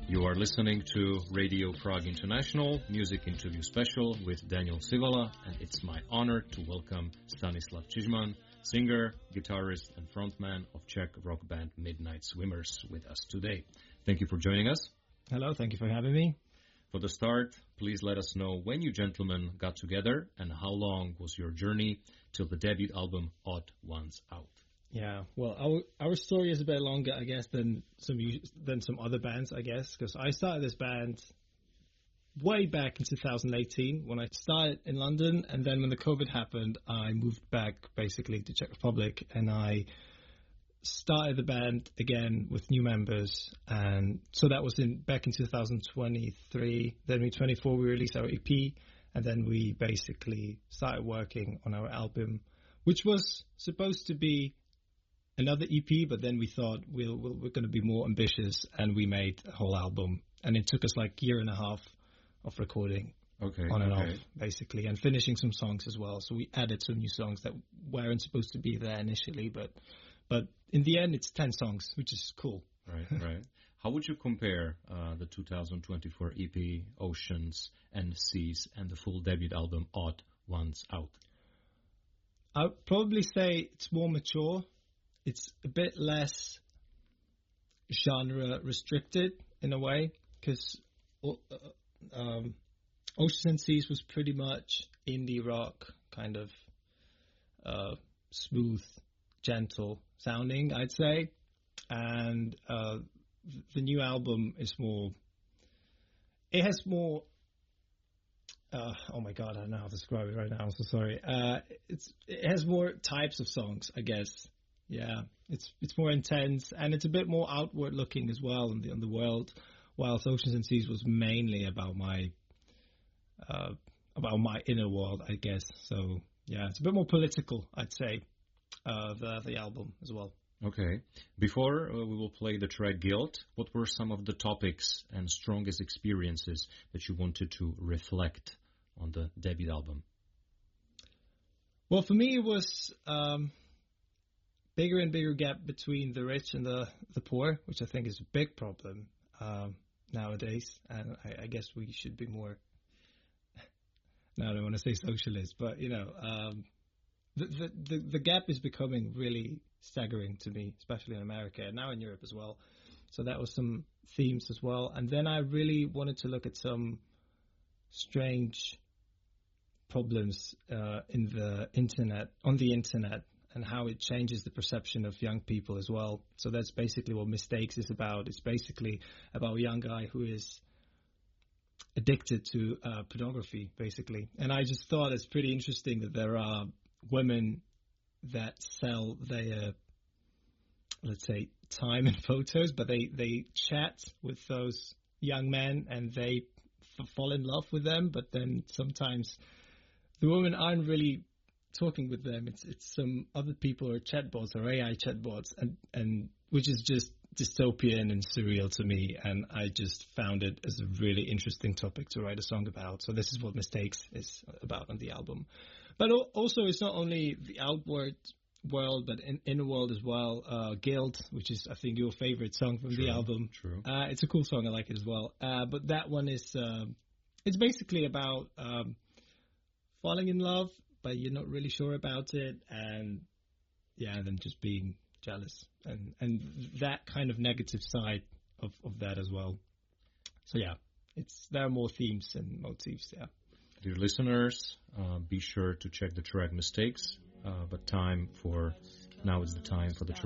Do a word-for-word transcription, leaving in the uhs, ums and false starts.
You are listening to Radio Prague International, Music Interview Special with Daniel Sivala, and it's my honor to welcome Stanislav Čizman, singer, guitarist, and frontman of Czech rock band Midnight Swimmers, with us today. Thank you for joining us. Hello, thank you for having me. For the start, please let us know when you gentlemen got together and how long was your journey till the debut album Odd Ones out. Yeah, well, our our story is a bit longer, I guess, than some than some other bands, I guess, because I started this band way back in two thousand eighteen when I started in London, and then when the COVID happened, I moved back basically to Czech Republic, and I started the band again with new members, and so that was in back in two thousand twenty-three. Then in twenty-four we released our E P, and then we basically started working on our album, which was supposed to be another E P, but then we thought we'll, we'll, we're going to be more ambitious, and we made a whole album. And it took us like a year and a half of recording okay, on and okay. off, basically, and finishing some songs as well. So we added some new songs that weren't supposed to be there initially, but but in the end, it's ten songs, which is cool. Right, right. How would you compare uh, the two thousand twenty-four E P, Oceans and Seas, and the full debut album, Odd Ones Out? I'd probably say it's more mature. It's a bit less genre restricted in a way, because uh, um, Oceans and Seas was pretty much indie rock, kind of uh, smooth, gentle sounding, I'd say. And uh, the new album is more, it has more, uh, oh my God, I don't know how to describe it right now, I'm so sorry. Uh, it's It has more types of songs, I guess. Yeah, it's it's more intense, and it's a bit more outward looking as well in the on the world. Whilst Oceans and Seas was mainly about my uh, about my inner world, I guess. So yeah, it's a bit more political, I'd say. Uh, the the album as well. Okay. Before uh, we will play the track Guilt, what were some of the topics and strongest experiences that you wanted to reflect on the debut album? Well, for me, it was. Um, Bigger and bigger gap between the rich and the, the poor, which I think is a big problem um, nowadays. And I, I guess we should be more, now I don't want to say socialist, but, you know, um, the, the, the, the gap is becoming really staggering to me, especially in America and now in Europe as well. So that was some themes as well. And then I really wanted to look at some strange problems uh, in the internet, on the internet, and how it changes the perception of young people as well. So that's basically what Mistakes is about. It's basically about a young guy who is addicted to uh, pornography, basically. And I just thought it's pretty interesting that there are women that sell their, let's say, time and photos, but they, they chat with those young men and they f- fall in love with them, but then sometimes the women aren't really talking with them. It's it's some other people or chatbots or A I chatbots, and and which is just dystopian and surreal to me. And I just found it as a really interesting topic to write a song about. So this is what Mistakes is about on the album. But also, it's not only the outward world, but in inner world as well. Uh, Guilt, which is I think your favorite song from True, the album. True. Uh, it's a cool song. I like it as well. Uh, but that one is uh, it's basically about um, falling in love, but you're not really sure about it, and yeah, and then just being jealous, and and that kind of negative side of, of that as well. So yeah, it's there are more themes and motifs. Yeah. Dear listeners, uh, be sure to check the track Mistakes. Uh, but time for now is the time for the track.